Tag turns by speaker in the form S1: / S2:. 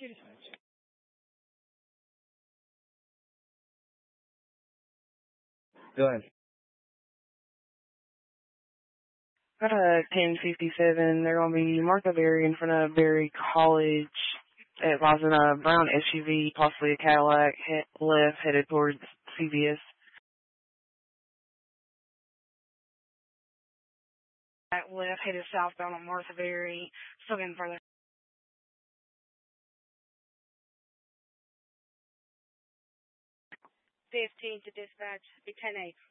S1: Go ahead. 1057. They're going to be Martha Berry in front of Berry College. It was in a brown SUV, possibly a Cadillac, left, headed towards CVS. Left, headed southbound on Martha Berry. Still getting further.
S2: 15 to dispatch, be 10-8.